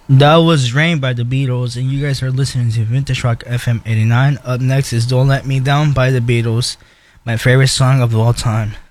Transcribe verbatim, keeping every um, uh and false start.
That was Rain by the Beatles, and you guys are listening to Vintage Rock F M eighty-nine. Up next is Don't Let Me Down by the Beatles, my favorite song of all time.